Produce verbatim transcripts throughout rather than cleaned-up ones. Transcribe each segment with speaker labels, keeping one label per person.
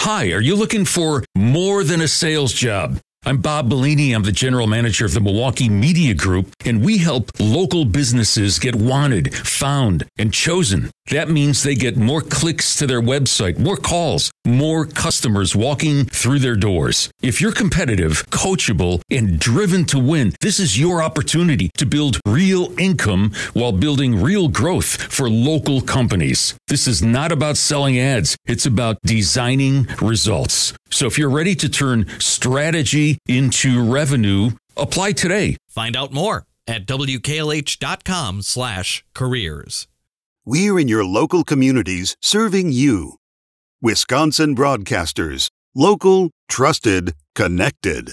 Speaker 1: Hi, are you looking for more than a sales job? I'm Bob Bellini. I'm the general manager of the Milwaukee Media Group, and we help local businesses get wanted, found, and chosen. That means they get more clicks to their website, more calls, more customers walking through their doors. If you're competitive, coachable, and driven to win, this is your opportunity to build real income while building real growth for local companies. This is not about selling ads. It's about designing results. So if you're ready to turn strategy into revenue, apply today.
Speaker 2: Find out more at W K L H dot com slash careers.
Speaker 3: We're in your local communities serving you. Wisconsin Broadcasters. Local, trusted, connected.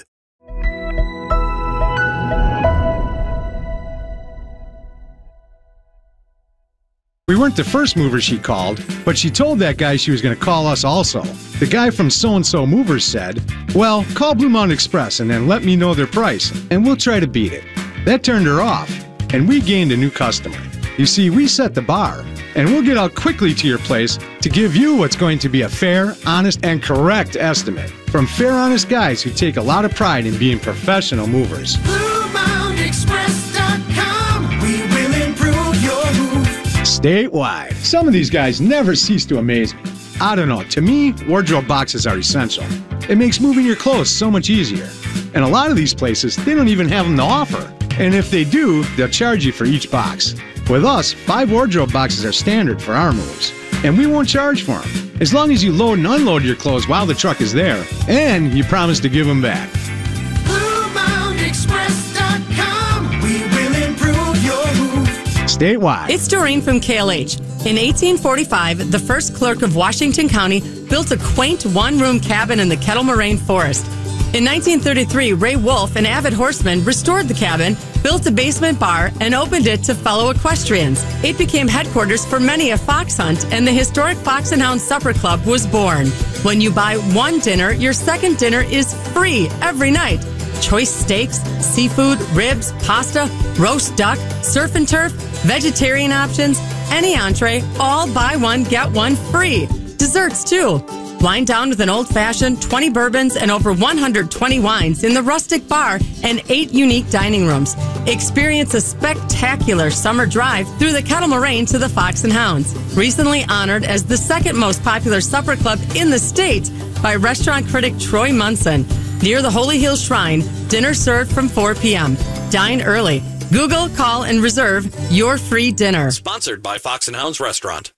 Speaker 4: We weren't the first mover she called, but she told that guy she was going to call us also. The guy from So-and-So Movers said, well, call Blue Mountain Express and then let me know their price, and we'll try to beat it. That turned her off, and we gained a new customer. You see, we set the bar, and we'll get out quickly to your place to give you what's going to be a fair, honest, and correct estimate from fair, honest guys who take a lot of pride in being professional movers.
Speaker 5: Blue Mountain Express dot com. We will improve your move.
Speaker 4: Statewide. Some of these guys never cease to amaze me. I don't know, to me, wardrobe boxes are essential. It makes moving your clothes so much easier. And a lot of these places, they don't even have them to offer. And if they do, they'll charge you for each box. With us, five wardrobe boxes are standard for our moves. And we won't charge for them, as long as you load and unload your clothes while the truck is there, and you promise to give them back.
Speaker 5: Blue Mountain Express dot com. We will improve your move.
Speaker 4: Statewide.
Speaker 6: It's Doreen from K L H. In eighteen forty-five, the first clerk of Washington County built a quaint one-room cabin in the Kettle Moraine Forest. In nineteen thirty-three, Ray Wolf, an avid horseman, restored the cabin, built a basement bar, and opened it to fellow equestrians. It became headquarters for many a fox hunt, and the historic Fox and Hound Supper Club was born. When you buy one dinner, your second dinner is free every night. Choice steaks, seafood, ribs, pasta, roast duck, surf and turf, vegetarian options, any entree, all buy one, get one free. Desserts, too. Wind down with an old-fashioned, twenty bourbons, and over one hundred twenty wines in the rustic bar and eight unique dining rooms. Experience a spectacular summer drive through the Kettle Moraine to the Fox and Hounds. Recently honored as the second most popular supper club in the state by restaurant critic Troy Munson. Near the Holy Hill Shrine, dinner served from four p.m. Dine early. Google, call, and reserve your free dinner.
Speaker 2: Sponsored by Fox and Hounds Restaurant.